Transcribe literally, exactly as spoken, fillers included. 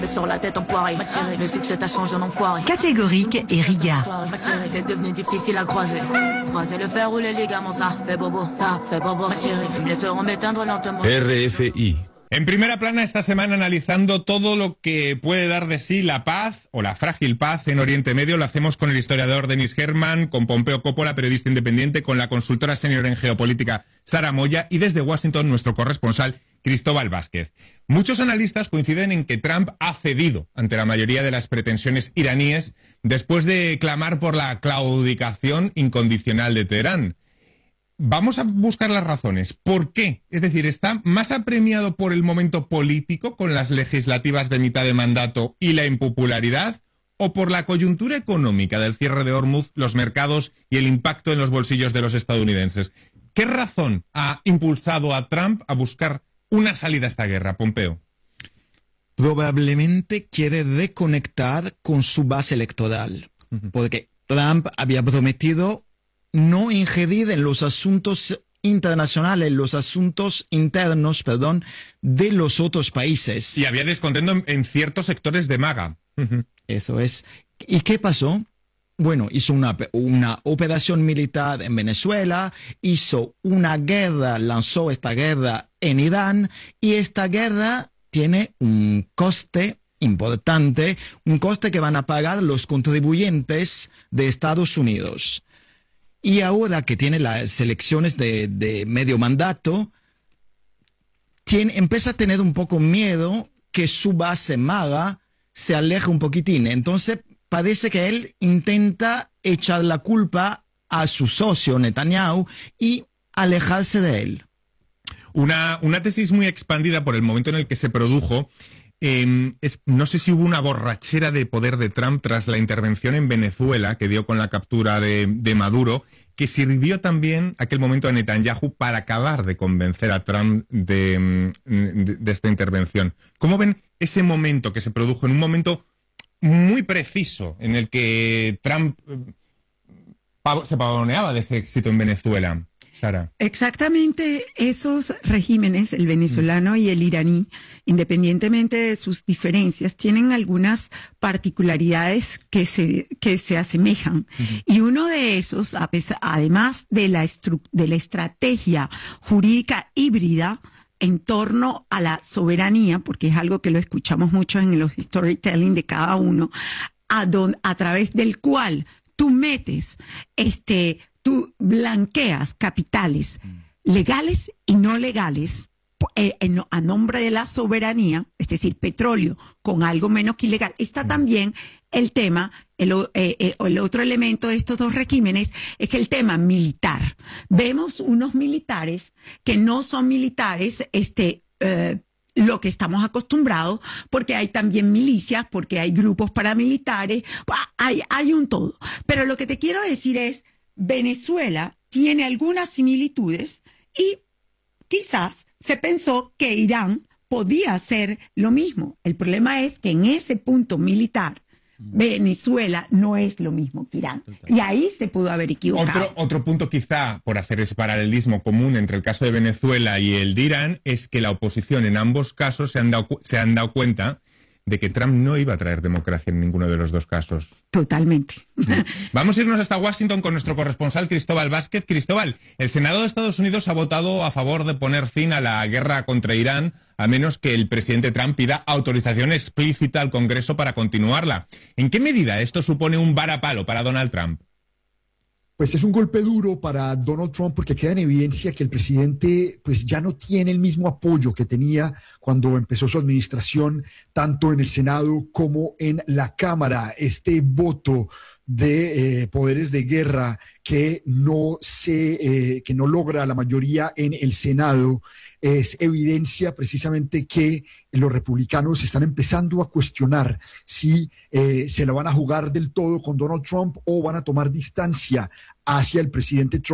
Catégorique et Riga. R F I. En primera plana esta semana analizando todo lo que puede dar de sí la paz o la frágil paz en Oriente Medio. Lo hacemos con el historiador Denis Herman, con Pompeo Coppola, periodista independiente, con la consultora senior en geopolítica Sara Moya y desde Washington nuestro corresponsal Cristóbal Vázquez. Muchos analistas coinciden en que Trump ha cedido ante la mayoría de las pretensiones iraníes después de clamar por la claudicación incondicional de Teherán. Vamos a buscar las razones. ¿Por qué? Es decir, ¿está más apremiado por el momento político con las legislativas de mitad de mandato y la impopularidad? ¿O por la coyuntura económica del cierre de Hormuz, los mercados y el impacto en los bolsillos de los estadounidenses? ¿Qué razón ha impulsado a Trump a buscar una salida a esta guerra, Pompeo? Probablemente quiere desconectar con su base electoral, uh-huh. porque Trump había prometido no ingerir en los asuntos internacionales, los asuntos internos, perdón, de los otros países. Y había descontento en, en ciertos sectores de MAGA. Uh-huh. Eso es. ¿Y qué pasó? Bueno, hizo una, una operación militar en Venezuela, hizo una guerra, lanzó esta guerra en Irán, y esta guerra tiene un coste importante, un coste que van a pagar los contribuyentes de Estados Unidos. Y ahora que tiene las elecciones de, de medio mandato, tiene, empieza a tener un poco miedo que su base MAGA se aleje un poquitín. Entonces parece que él intenta echar la culpa a su socio Netanyahu y alejarse de él. Una, una tesis muy expandida por el momento en el que se produjo. Eh, es, no sé si hubo una borrachera de poder de Trump tras la intervención en Venezuela que dio con la captura de, de Maduro, que sirvió también aquel momento a Netanyahu para acabar de convencer a Trump de, de, de esta intervención. ¿Cómo ven ese momento que se produjo en un momento muy preciso en el que Trump eh, se pavoneaba de ese éxito en Venezuela? Sara. Exactamente, esos regímenes, el venezolano y el iraní, independientemente de sus diferencias, tienen algunas particularidades que se, que se asemejan. Uh-huh. Y uno de esos, a pesar, además de la, estru- de la estrategia jurídica híbrida en torno a la soberanía, porque es algo que lo escuchamos mucho en los storytelling de cada uno, a, don, a través del cual tú metes este... tú blanqueas capitales legales y no legales eh, en, a nombre de la soberanía, es decir, petróleo con algo menos que ilegal. Está también el tema, el, eh, eh, el otro elemento de estos dos regímenes es que el tema militar. Vemos unos militares que no son militares, este... Eh, lo que estamos acostumbrados, porque hay también milicias, porque hay grupos paramilitares, hay, hay un todo. Pero lo que te quiero decir es, Venezuela tiene algunas similitudes y quizás se pensó que Irán podía hacer lo mismo. El problema es que en ese punto militar, Venezuela no es lo mismo que Irán. Y ahí se pudo haber equivocado. Otro, otro punto quizá, por hacer ese paralelismo común entre el caso de Venezuela y el de Irán, es que la oposición en ambos casos se han dado, se han dado cuenta de que Trump no iba a traer democracia en ninguno de los dos casos. Totalmente. Vamos a irnos hasta Washington con nuestro corresponsal Cristóbal Vázquez. Cristóbal, el Senado de Estados Unidos ha votado a favor de poner fin a la guerra contra Irán, a menos que el presidente Trump pida autorización explícita al Congreso para continuarla. ¿En qué medida esto supone un varapalo para Donald Trump? Pues es un golpe duro para Donald Trump porque queda en evidencia que el presidente pues ya no tiene el mismo apoyo que tenía cuando empezó su administración, tanto en el Senado como en la Cámara. Este voto de eh, poderes de guerra que no se eh, que no logra la mayoría en el Senado es evidencia precisamente que los republicanos están empezando a cuestionar si eh, se la van a jugar del todo con Donald Trump o van a tomar distancia hacia el presidente Trump.